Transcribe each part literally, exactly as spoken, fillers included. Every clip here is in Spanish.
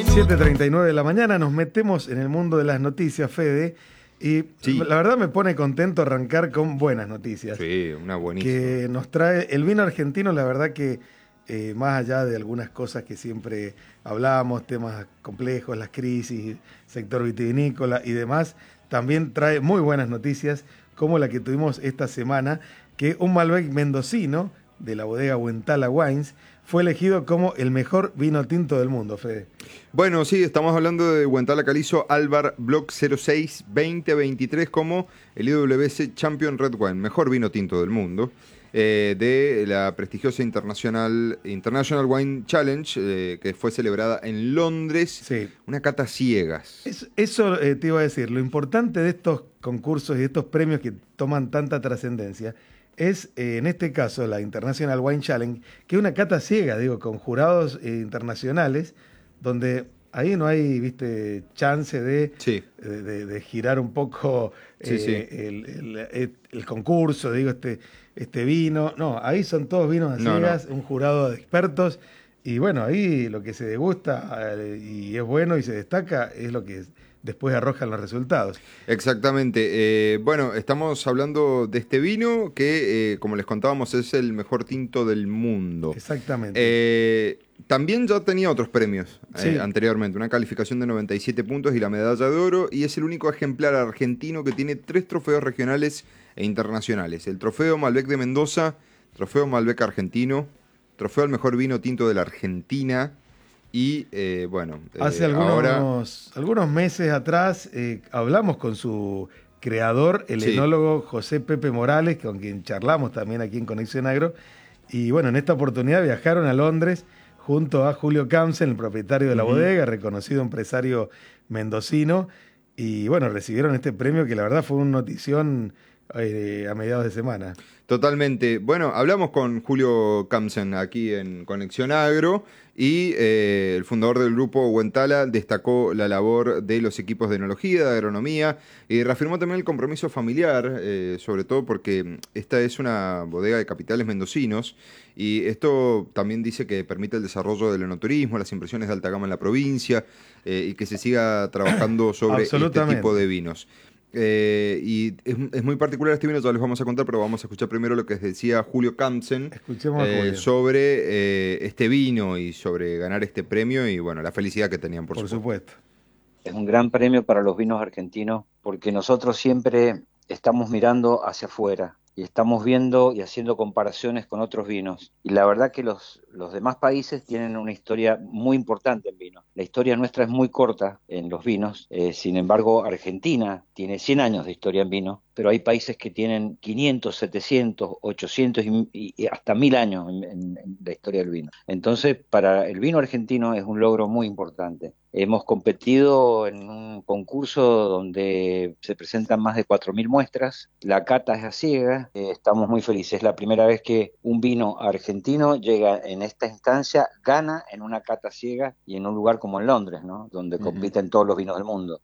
siete treinta y nueve de la mañana, nos metemos en el mundo de las noticias, Fede, y sí, la verdad me pone contento arrancar con buenas noticias. Sí, una buenísima. Que nos trae el vino argentino, la verdad que eh, más allá de algunas cosas que siempre hablábamos, temas complejos, las crisis, sector vitivinícola y demás, también trae muy buenas noticias, como la que tuvimos esta semana, que un Malbec mendocino de la bodega Huentala Wines fue elegido como el mejor vino tinto del mundo, Fede. Bueno, sí, estamos hablando de Huentala Calizo Alvar Block cero seis veinte veintitrés como el I W C Champion Red Wine, mejor vino tinto del mundo, eh, de la prestigiosa International, International Wine Challenge, eh, que fue celebrada en Londres, sí. Una cata ciegas. Es, eso eh, te iba a decir, lo importante de estos concursos y de estos premios que toman tanta trascendencia es, eh, en este caso, la International Wine Challenge, que es una cata ciega, digo, con jurados eh, internacionales, donde ahí no hay, viste, chance de, sí. de, de, de girar un poco eh, sí, sí. El, el, el concurso, digo, este, este vino. No, ahí son todos vinos a ciegas, no, no. un jurado de expertos, y bueno, ahí lo que se degusta eh, y es bueno y se destaca es lo que es. Después arrojan los resultados. Exactamente. Eh, bueno, estamos hablando de este vino que, eh, como les contábamos, es el mejor tinto del mundo. Exactamente. Eh, también ya tenía otros premios sí. eh, anteriormente, una calificación de noventa y siete puntos y la medalla de oro, y es el único ejemplar argentino que tiene tres trofeos regionales e internacionales. El trofeo Malbec de Mendoza, trofeo Malbec argentino, trofeo al mejor vino tinto de la Argentina. Y eh, bueno, eh, hace algunos, ahora... algunos meses atrás eh, hablamos con su creador, el sí. enólogo José Pepe Morales, con quien charlamos también aquí en Conexión Agro. Y bueno, en esta oportunidad viajaron a Londres junto a Julio Kamsen, el propietario de la uh-huh. bodega, reconocido empresario mendocino. Y bueno, recibieron este premio que la verdad fue una notición eh, a mediados de semana. Totalmente. Bueno, hablamos con Julio Kamsen aquí en Conexión Agro y eh, el fundador del grupo Huentala destacó la labor de los equipos de enología, de agronomía y reafirmó también el compromiso familiar, eh, sobre todo porque esta es una bodega de capitales mendocinos y esto también dice que permite el desarrollo del enoturismo, las impresiones de alta gama en la provincia eh, y que se siga trabajando sobre este tipo de vinos. Eh, y es, es muy particular este vino, ya les vamos a contar, pero vamos a escuchar primero lo que decía Julio Kamsen eh, sobre eh, este vino y sobre ganar este premio y bueno, la felicidad que tenían, por, por supuesto. supuesto. Es un gran premio para los vinos argentinos porque nosotros siempre estamos mirando hacia afuera y estamos viendo y haciendo comparaciones con otros vinos. Y la verdad que los, los demás países tienen una historia muy importante en vino. La historia nuestra es muy corta en los vinos, eh, sin embargo Argentina tiene cien años de historia en vino, pero hay países que tienen quinientos, setecientos, ochocientos y, y hasta mil años en, en, en la historia del vino. Entonces, para el vino argentino es un logro muy importante. Hemos competido en un concurso donde se presentan más de cuatro mil muestras, la cata es a ciegas, eh, estamos muy felices, es la primera vez que un vino argentino llega en esta instancia, gana en una cata ciega y en un lugar como en Londres, ¿no? Donde uh-huh. compiten todos los vinos del mundo.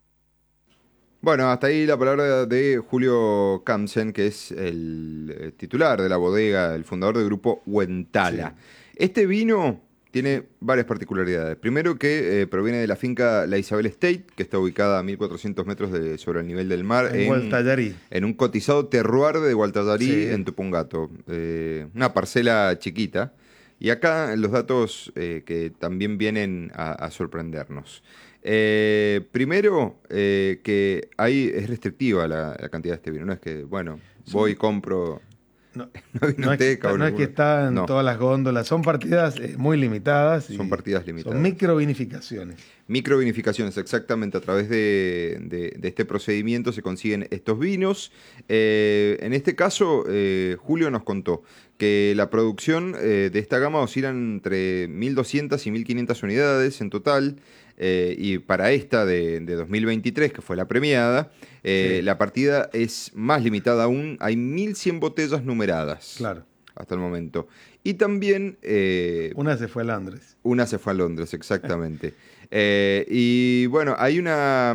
Bueno, hasta ahí la palabra de Julio Kamsen, que es el titular de la bodega, el fundador del grupo Huentala. Sí. Este vino tiene varias particularidades. Primero que eh, proviene de la finca La Isabel Estate, que está ubicada a mil cuatrocientos metros de, sobre el nivel del mar. En, en Gualtallarí. En un cotizado terroir de Gualtallarí, sí. en Tupungato. Eh, una parcela chiquita. Y acá los datos eh, que también vienen a, a sorprendernos. Eh, primero, eh, que ahí es restrictiva la, la cantidad de este vino. No es que, bueno, voy y compro... No, no, es que, no es que está en no. todas las góndolas, son partidas eh, muy limitadas. Son partidas limitadas. Son microvinificaciones. Microvinificaciones, exactamente. A través de, de, de este procedimiento se consiguen estos vinos. Eh, en este caso, eh, Julio nos contó que la producción eh, de esta gama oscila entre mil doscientas y mil quinientas unidades en total. Eh, y para esta de, de dos mil veintitrés, que fue la premiada, eh, sí. la partida es más limitada aún. Hay mil cien botellas numeradas. Claro. Hasta el momento. Y también... Eh, una se fue a Londres. Una se fue a Londres, exactamente. eh, y bueno, hay una,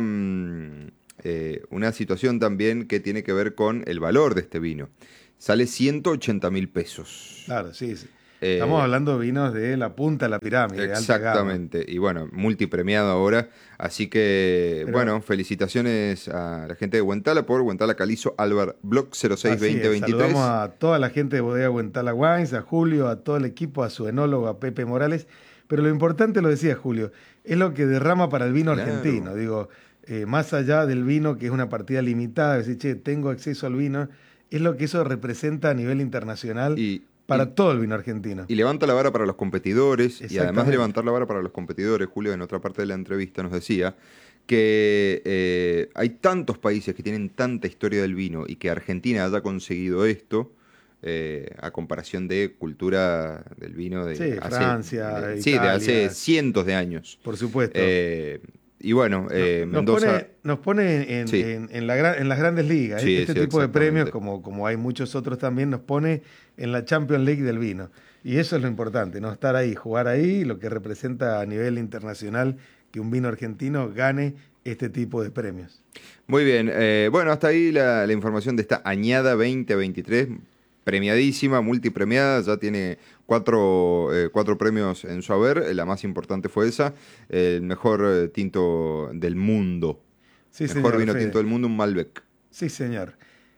eh, una situación también que tiene que ver con el valor de este vino. Sale ciento ochenta mil pesos. Claro, sí, sí. Eh, Estamos hablando de vinos de la punta de la pirámide. Exactamente, de alta gama. Y bueno, multipremiado ahora. Así que, Pero, bueno, felicitaciones a la gente de Huentala por Huentala Calizo Álvar Block cero seis veinte veintitrés. Saludamos a toda la gente de Bodega Huentala Wines, a Julio, a todo el equipo, a su enólogo, a Pepe Morales. Pero lo importante, lo decía Julio, es lo que derrama para el vino claro. argentino. Digo, eh, más allá del vino, que es una partida limitada, decir, che, tengo acceso al vino, es lo que eso representa a nivel internacional. Y, Para y, todo el vino argentino. Y levanta la vara para los competidores. Y además de levantar la vara para los competidores, Julio, en otra parte de la entrevista nos decía que eh, hay tantos países que tienen tanta historia del vino y que Argentina haya conseguido esto, eh, a comparación de cultura del vino de sí, hace, Francia, de, Italia, sí, de hace cientos de años. Por supuesto. Eh, Y bueno, eh, nos, Mendoza... Pone, nos pone en, sí. en, en, la, en las grandes ligas. Sí, este sí, tipo de premios, como, como hay muchos otros también, nos pone en la Champions League del vino. Y eso es lo importante, ¿no? Estar ahí, jugar ahí, lo que representa a nivel internacional que un vino argentino gane este tipo de premios. Muy bien. Eh, bueno, hasta ahí la, la información de esta añada veinte veintitrés. Premiadísima, multipremiada, ya tiene cuatro, eh, cuatro premios en su haber. La más importante fue esa, el mejor eh, tinto del mundo. Sí, mejor señor, vino Fede. tinto del mundo, un Malbec. Sí, señor.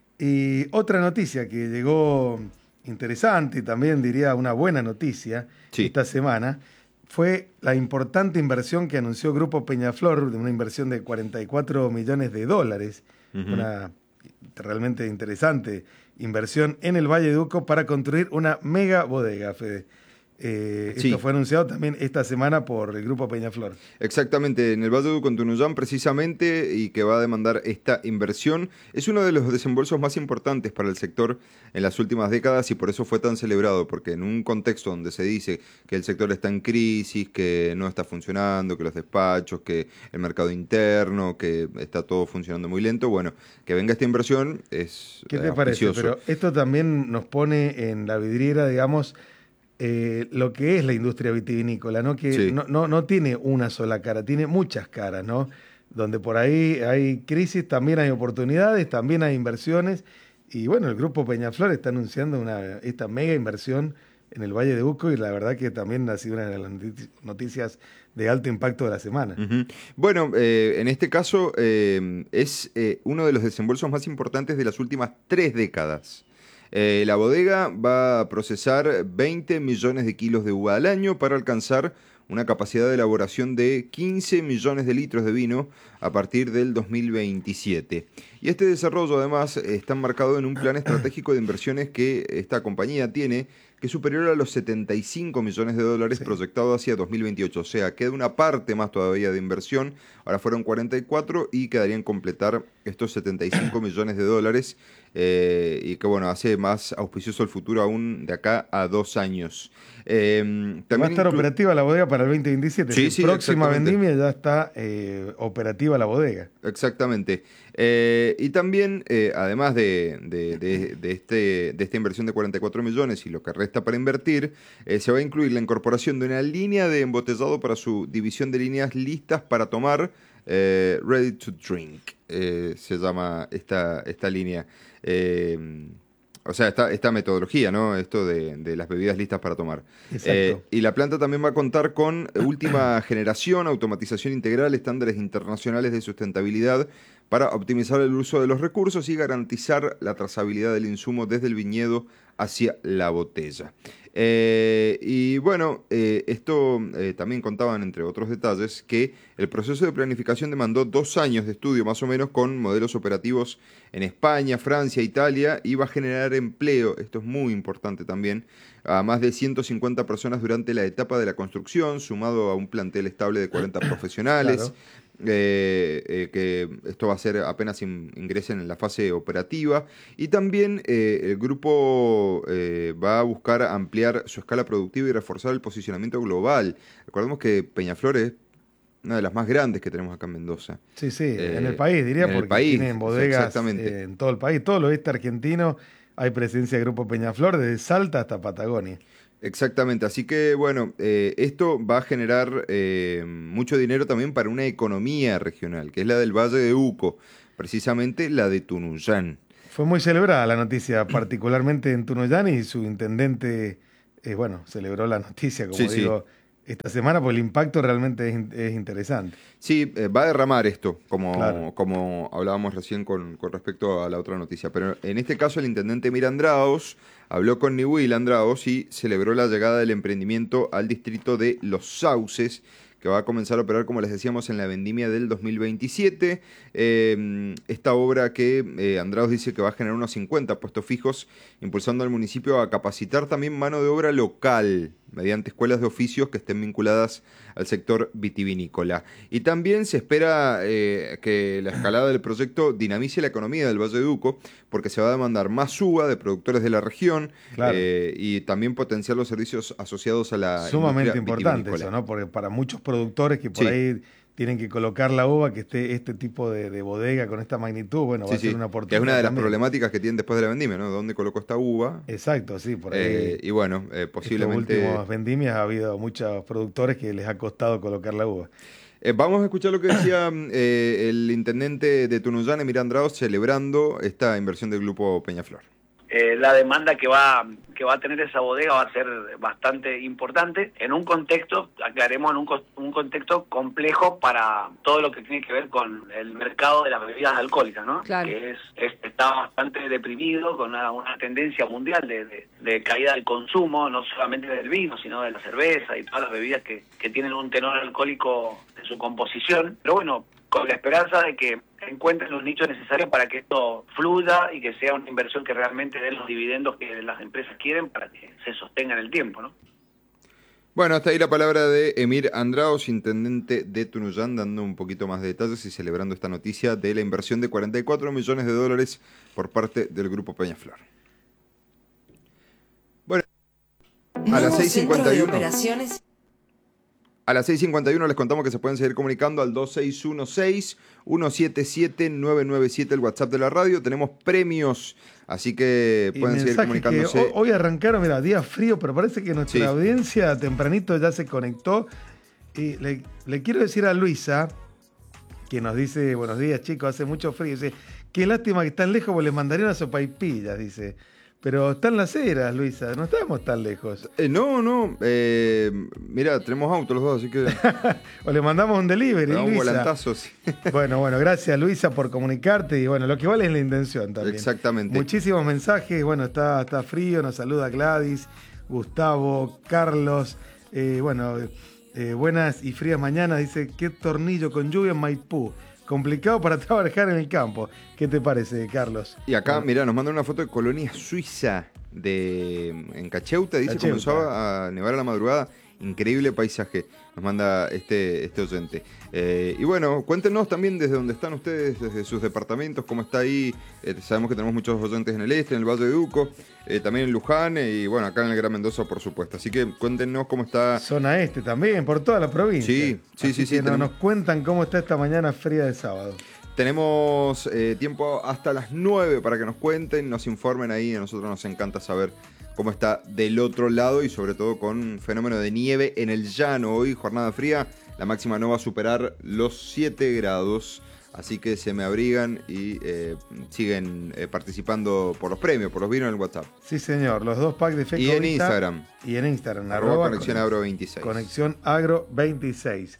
Y otra noticia que llegó interesante y también diría una buena noticia sí. esta semana fue la importante inversión que anunció Grupo Peñaflor, de una inversión de cuarenta y cuatro millones de dólares, uh-huh. una realmente interesante inversión en el Valle de Uco para construir una mega bodega, Fede. Eh, sí. Esto fue anunciado también esta semana por el Grupo Peñaflor. Exactamente, en el Valle de Uco, en Tunuyán, precisamente, y que va a demandar esta inversión. Es uno de los desembolsos más importantes para el sector en las últimas décadas y por eso fue tan celebrado, porque en un contexto donde se dice que el sector está en crisis, que no está funcionando, que los despachos, que el mercado interno, que está todo funcionando muy lento, bueno, que venga esta inversión es ¿Qué te parece? Pero esto también nos pone en la vidriera, digamos, Eh, lo que es la industria vitivinícola, ¿no? Que sí. no, no, no tiene una sola cara, tiene muchas caras, ¿no? Donde por ahí hay crisis, también hay oportunidades, también hay inversiones. Y bueno, el Grupo Peñaflor está anunciando una, esta mega inversión en el Valle de Uco y la verdad que también ha sido una de las noticias de alto impacto de la semana. Uh-huh. Bueno, eh, en este caso eh, es eh, uno de los desembolsos más importantes de las últimas tres décadas. Eh, la bodega va a procesar veinte millones de kilos de uva al año para alcanzar una capacidad de elaboración de quince millones de litros de vino a partir del dos mil veintisiete. Y este desarrollo además está enmarcado en un plan estratégico de inversiones que esta compañía tiene, que es superior a los setenta y cinco millones de dólares sí. proyectado hacia dos mil veintiocho. O sea, queda una parte más todavía de inversión. Ahora fueron cuarenta y cuatro y quedarían completar estos setenta y cinco millones de dólares. Eh, y que bueno, hace más auspicioso el futuro aún de acá a dos años. Eh, también va a estar inclu- operativa la bodega para el veinte veintisiete. Sí, la sí, próxima vendimia ya está eh, operativa la bodega. Exactamente. Eh, y también, eh, además de, de, de, de, este, de esta inversión de cuarenta y cuatro millones y lo que resta para invertir, eh, se va a incluir la incorporación de una línea de embotellado para su división de líneas listas para tomar, eh, ready to drink, eh, se llama esta, esta línea. Eh, o sea, esta, esta metodología, ¿no? Esto de, de las bebidas listas para tomar. Eh, y la planta también va a contar con última generación, automatización integral, estándares internacionales de sustentabilidad para optimizar el uso de los recursos y garantizar la trazabilidad del insumo desde el viñedo hacia la botella. Eh, y bueno, eh, esto eh, también contaban, entre otros detalles, que el proceso de planificación demandó dos años de estudio más o menos con modelos operativos en España, Francia, Italia, y va a generar empleo, esto es muy importante también, a más de ciento cincuenta personas durante la etapa de la construcción, sumado a un plantel estable de cuarenta profesionales. Claro. Eh, eh, que esto va a ser apenas in, ingresen en la fase operativa y también eh, el grupo eh, va a buscar ampliar su escala productiva y reforzar el posicionamiento global. Recordemos que Peñaflor es una de las más grandes que tenemos acá en Mendoza. Sí, sí, eh, en el país diría, porque país, tienen bodegas eh, en todo el país, todo el oeste argentino hay presencia del Grupo Peñaflor, desde Salta hasta Patagonia. Exactamente, así que bueno, eh, esto va a generar eh, mucho dinero también para una economía regional, que es la del Valle de Uco, precisamente la de Tunuyán. Fue muy celebrada la noticia, particularmente en Tunuyán, y su intendente eh, bueno, celebró la noticia, como sí, digo, sí. esta semana, porque el impacto realmente es, es interesante. Sí, eh, va a derramar esto, como, Claro. como hablábamos recién con, con respecto a la otra noticia. Pero en este caso el intendente Emir Andraos habló con Niwil Andraos y celebró la llegada del emprendimiento al distrito de Los Sauces, que va a comenzar a operar, como les decíamos, en la vendimia del dos mil veintisiete. Eh, esta obra que eh, Andraos dice que va a generar unos cincuenta puestos fijos, impulsando al municipio a capacitar también mano de obra local mediante escuelas de oficios que estén vinculadas al sector vitivinícola. Y también se espera eh, que la escalada del proyecto dinamice la economía del Valle de Uco, porque se va a demandar más uva de productores de la región, Claro. eh, y también potenciar los servicios asociados a la Sumamente industria importante vitivinícola. eso, ¿no? Porque para muchos productores que por Sí. ahí tienen que colocar la uva, que esté este tipo de, de bodega con esta magnitud, bueno, va Sí, a ser sí, una que oportunidad es una de las también. problemáticas que tienen después de la vendimia, ¿no? ¿Dónde coloco esta uva? Exacto, sí, por ahí. Eh, y bueno, eh, Estos posiblemente... últimos vendimias ha habido muchos productores que les ha costado colocar la uva. Eh, vamos a escuchar lo que decía eh, el intendente de Tunuyán, Emir Andraos, celebrando esta inversión del Grupo Peñaflor. Eh, la demanda que va que va a tener esa bodega va a ser bastante importante en un contexto, aclaremos, en un, co- un contexto complejo para todo lo que tiene que ver con el mercado de las bebidas alcohólicas, ¿no? Claro. Que es, es- está bastante deprimido, con una, una tendencia mundial de, de, de caída del consumo, no solamente del vino, sino de la cerveza y todas las bebidas que, que tienen un tenor alcohólico en su composición. Pero bueno, con la esperanza de que encuentren los nichos necesarios para que esto fluya y que sea una inversión que realmente dé los dividendos que las empresas quieren para que se sostenga en el tiempo, ¿no? Bueno, hasta ahí la palabra de Emir Andraos, intendente de Tunuyán, dando un poquito más de detalles y celebrando esta noticia de la inversión de cuarenta y cuatro millones de dólares por parte del Grupo Peñaflor. Bueno, a las seis cincuenta y uno. Operaciones. A las seis cincuenta y uno les contamos que se pueden seguir comunicando al dos seis uno seis, uno siete siete, nueve nueve siete, el WhatsApp de la radio. Tenemos premios, así que Y pueden seguir mensajes comunicándose. que ho- hoy arrancaron, mira, día frío, pero parece que nuestra Sí. audiencia tempranito ya se conectó. Y le, le quiero decir a Luisa, que nos dice, buenos días chicos, hace mucho frío. Dice, qué lástima que están lejos, porque les mandaría unas sopaipillas, dice. Pero están las eras, Luisa, no estamos tan lejos. Eh, no, no, eh, mira, tenemos autos los dos, así que O le mandamos un delivery, damos un Luisa. volantazo. Sí. Bueno, bueno, gracias Luisa por comunicarte y bueno, lo que vale es la intención también. Exactamente. Muchísimos mensajes, bueno, está, está frío, nos saluda Gladys, Gustavo, Carlos, eh, bueno, eh, buenas y frías mañanas, dice, qué tornillo con lluvia en Maipú, complicado para trabajar en el campo. ¿Qué te parece, Carlos? Y acá, Bueno, mirá, nos mandan una foto de colonia suiza de en Cacheuta, dice, Cacheuta. comenzó a nevar a la madrugada. Increíble paisaje, nos manda este, este oyente. Eh, y bueno, cuéntenos también desde dónde están ustedes, desde sus departamentos, cómo está ahí. Eh, sabemos que tenemos muchos oyentes en el este, en el Valle de Uco, eh, también en Luján, eh, y bueno, acá en el Gran Mendoza, por supuesto. Así que cuéntenos cómo está. zona este también, por toda la provincia. Sí, sí, Así sí, que sí, no- tenemos- nos cuentan cómo está esta mañana fría de sábado. Tenemos eh, tiempo hasta las nueve para que nos cuenten, nos informen ahí. A nosotros nos encanta saber cómo está del otro lado y sobre todo con un fenómeno de nieve en el llano. Hoy, jornada fría, la máxima no va a superar los siete grados. Así que se me abrigan y eh, siguen eh, participando por los premios, por los vinos en el WhatsApp. Sí, señor, los dos packs de Feco Y en Vita. Instagram. Y en Instagram, Arroba Conexión Agro veintiséis. Conexión Agro veintiséis.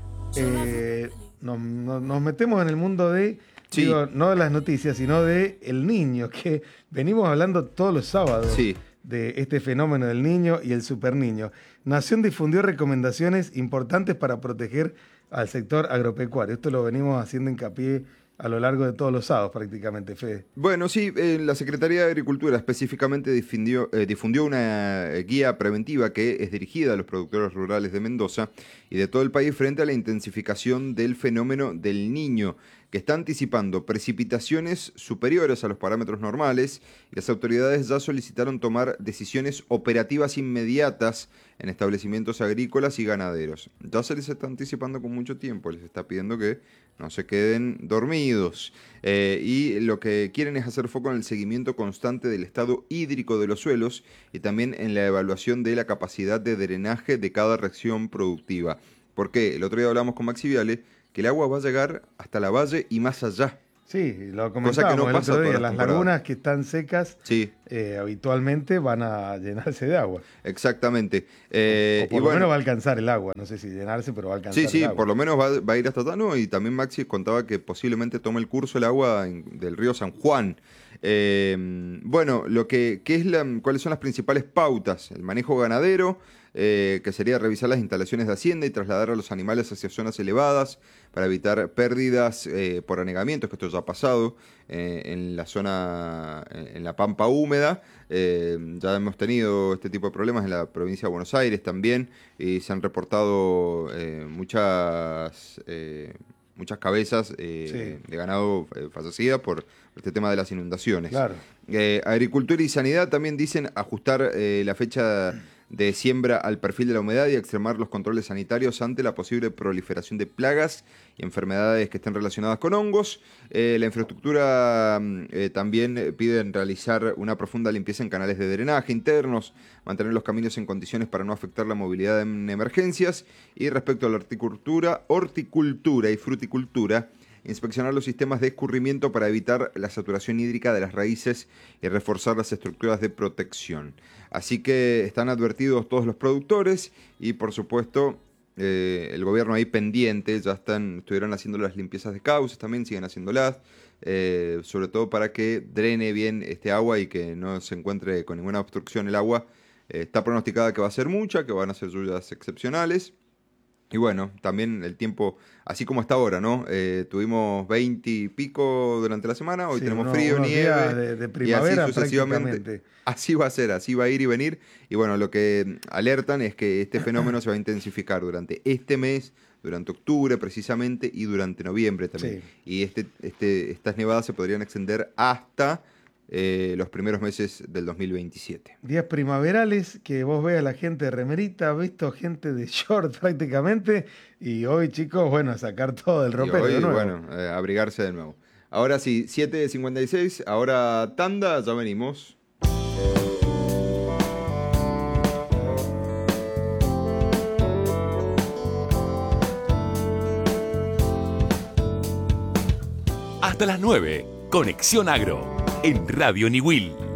Eh, nos, nos- nos metemos en el mundo de, Sí. digo, no de las noticias, sino de el niño, que venimos hablando todos los sábados Sí. de este fenómeno del niño y el superniño. Nación difundió recomendaciones importantes para proteger al sector agropecuario. Esto lo venimos haciendo hincapié a lo largo de todos los sábados prácticamente, Fede. Bueno, sí, eh, la Secretaría de Agricultura específicamente difundió, eh, difundió una eh, guía preventiva que es dirigida a los productores rurales de Mendoza y de todo el país frente a la intensificación del fenómeno del niño, que está anticipando precipitaciones superiores a los parámetros normales, y las autoridades ya solicitaron tomar decisiones operativas inmediatas en establecimientos agrícolas y ganaderos. Ya se les está anticipando con mucho tiempo, les está pidiendo que no se queden dormidos. Eh, y lo que quieren es hacer foco en el seguimiento constante del estado hídrico de los suelos y también en la evaluación de la capacidad de drenaje de cada región productiva. Porque el otro día hablamos con Maxi Viale que el agua va a llegar hasta la valle y más allá. Sí, lo comentábamos no el pasa otro día, todas las las temporadas. lagunas que están secas Sí. eh, habitualmente van a llenarse de agua. Exactamente. Eh, o por y lo bueno, menos va a alcanzar el agua, no sé si llenarse, pero va a alcanzar sí, sí, el agua. por lo menos va, va a ir hasta Tano, y también Maxi contaba que posiblemente tome el curso el agua en- del río San Juan. Eh, bueno, lo que, ¿qué es la, ¿cuáles son las principales pautas? El manejo ganadero, eh, que sería revisar las instalaciones de hacienda y trasladar a los animales hacia zonas elevadas para evitar pérdidas eh, por anegamientos, que esto ya ha pasado eh, en la zona, en la pampa húmeda. Eh, ya hemos tenido este tipo de problemas en la provincia de Buenos Aires también, y se han reportado eh, muchas... Eh, muchas cabezas eh, Sí. de ganado eh, fallecidas por este tema de las inundaciones. Claro. Eh, Agricultura y Sanidad también dicen ajustar eh, la fecha de siembra al perfil de la humedad y extremar los controles sanitarios ante la posible proliferación de plagas y enfermedades que estén relacionadas con hongos. Eh, la infraestructura mm, eh, también eh, piden realizar una profunda limpieza en canales de drenaje internos, mantener los caminos en condiciones para no afectar la movilidad en emergencias. Y respecto a la horticultura, horticultura y fruticultura, inspeccionar los sistemas de escurrimiento para evitar la saturación hídrica de las raíces y reforzar las estructuras de protección. Así que están advertidos todos los productores y, por supuesto, eh, el gobierno ahí pendiente. Ya están, estuvieron haciendo las limpiezas de cauces, también siguen haciéndolas, eh, sobre todo para que drene bien este agua y que no se encuentre con ninguna obstrucción el agua. Eh, está pronosticada que va a ser mucha, que van a ser lluvias excepcionales. Y bueno, también el tiempo, así como hasta ahora, ¿no? Eh, tuvimos veinte y pico durante la semana, hoy Sí, tenemos uno- frío, unos nieve, días de, de y primavera así sucesivamente. prácticamente. Así va a ser, así va a ir y venir. Y bueno, lo que alertan es que este fenómeno se va a intensificar durante este mes, durante octubre precisamente, y durante noviembre también. Sí. Y este, este, estas nevadas se podrían extender hasta eh, los primeros meses del dos mil veintisiete. Días primaverales que vos veas la gente de remerita, visto gente de short prácticamente, y hoy, chicos, bueno, a sacar todo el Y ropero hoy, de nuevo. bueno, eh, abrigarse de nuevo. Ahora sí, siete cincuenta y seis, ahora tanda, ya venimos. Hasta las nueve, Conexión Agro, en Radio Niwil.